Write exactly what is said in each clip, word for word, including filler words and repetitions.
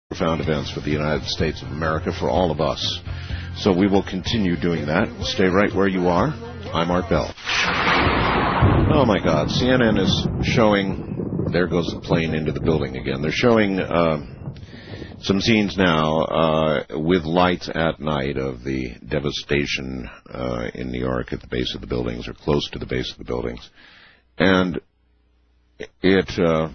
profound events for the United States of America, for all of us. So we will continue doing that. Stay right where you are. I'm Art Bell. Oh, my God. C N N is showing... There goes the plane into the building again. They're showing uh, some scenes now uh, with lights at night of the devastation uh, in New York at the base of the buildings, or close to the base of the buildings. And it... Uh,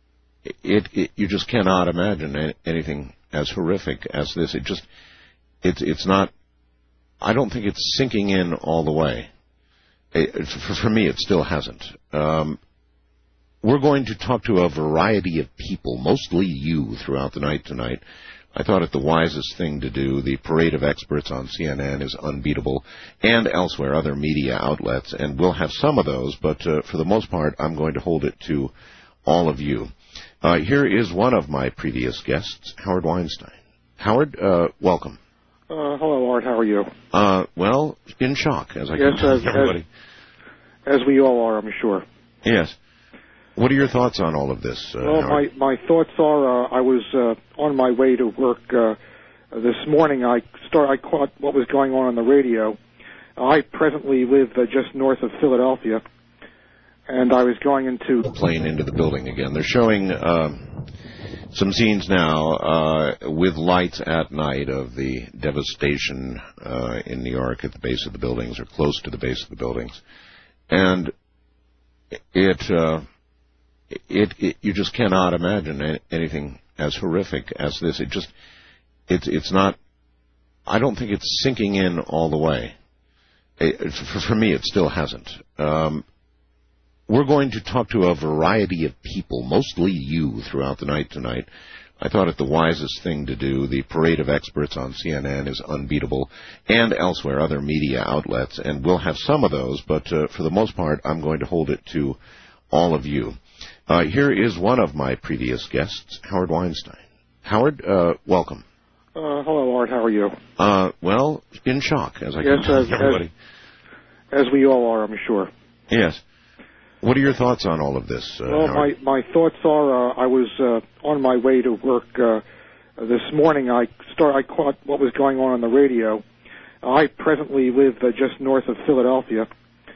It, it, you just cannot imagine anything as horrific as this. It just, it's, it's not, I don't think it's sinking in all the way. It, for, for me, it still hasn't. Um, we're going to talk to a variety of people, mostly you, throughout the night tonight. I thought it the wisest thing to do. The parade of experts on C N N is unbeatable, and elsewhere, other media outlets, and we'll have some of those, but uh, for the most part, I'm going to hold it to all of you. Uh, here is one of my previous guests, Howard Weinstein. Howard, uh, welcome. Uh, hello, Art. How are you? Uh, well, in shock, as I yes, can tell as, everybody. As, as we all are, I'm sure. Yes. What are your thoughts on all of this, uh, Well, Howard? my, my thoughts are, uh, I was uh, on my way to work uh, this morning. I start, I caught what was going on on the radio. I presently live uh, just north of Philadelphia. And I was going into... The plane into the building again. They're showing uh, some scenes now uh, with lights at night of the devastation uh, in New York at the base of the buildings, or close to the base of the buildings. And it, uh, it, it you just cannot imagine anything as horrific as this. It just, it's, it's not, I don't think it's sinking in all the way. It, for, for me, it still hasn't. Um, We're going to talk to a variety of people, mostly you, throughout the night tonight. I thought it the wisest thing to do. The parade of experts on C N N is unbeatable, and elsewhere, other media outlets, and we'll have some of those, but uh, for the most part, I'm going to hold it to all of you. Uh, here is one of my previous guests, Howard Weinstein. Howard, uh, welcome. Uh, hello, Art. How are you? Uh, well, in shock, as I yes, can tell as, everybody. As, as we all are, I'm sure. Yes. What are your thoughts on all of this, uh, Well, Howard? my, my thoughts are, uh, I was uh, on my way to work uh, this morning. I start, I caught what was going on on the radio. I presently live uh, just north of Philadelphia,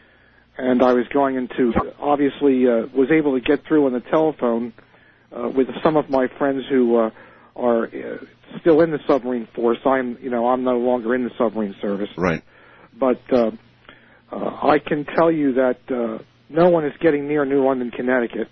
and I was going into, obviously, uh, was able to get through on the telephone uh, with some of my friends who uh, are uh, still in the submarine force. I'm, you know, I'm no longer in the submarine service. Right. But uh, uh, I can tell you that uh, no one is getting near New London, Connecticut.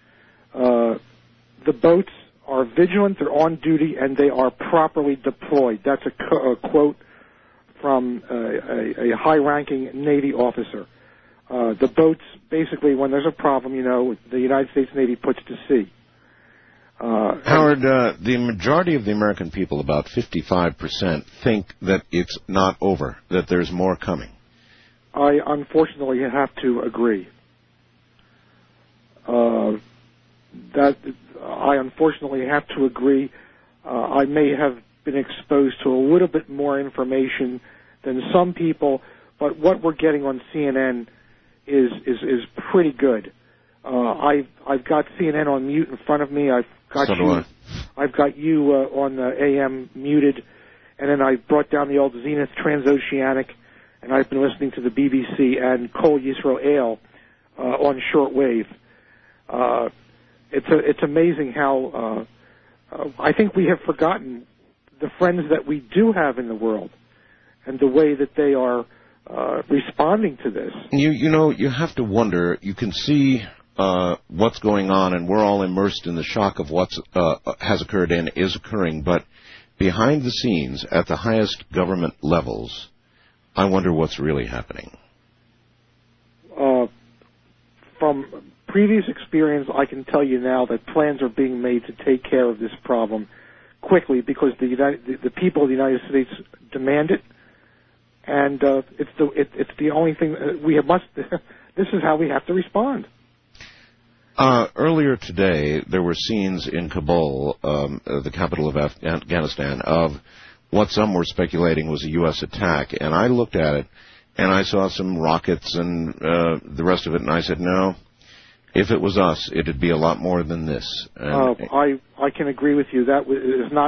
Uh, the boats are vigilant, they're on duty, and they are properly deployed. That's a, co- a quote from uh, a, a high-ranking Navy officer. Uh, the boats, basically, when there's a problem, you know, the United States Navy puts to sea. Uh, Howard, uh, the majority of the American people, about fifty-five percent, think that it's not over, that there's more coming. I unfortunately have to agree. Uh, that I unfortunately have to agree. Uh, I may have been exposed to a little bit more information than some people, but what we're getting on C N N is is, is pretty good. Uh, I've I've got C N N on mute in front of me. I've got So do you. I. I've got you uh, on the A M muted, and then I brought down the old Zenith Transoceanic, and I've been listening to the B B C and Kol Yisrael uh, on shortwave. Uh, it's a, it's amazing how uh, uh, I think we have forgotten the friends that we do have in the world and the way that they are uh, responding to this. You you know, you have to wonder. You can see uh, what's going on, and we're all immersed in the shock of what uh, has occurred and is occurring. But behind the scenes, at the highest government levels, I wonder what's really happening. Uh, from previous experience, I can tell you now that plans are being made to take care of this problem quickly because the United, the, the people of the United States demand it, and uh, it's the it, it's the only thing we have must. This is how we have to respond. Uh, earlier today, there were scenes in Kabul, um, uh, the capital of Afghanistan, of what some were speculating was a U S attack, and I looked at it, and I saw some rockets and uh, the rest of it, and I said, no, if it was us, it'd be a lot more than this. And uh, I I can agree with you. That is not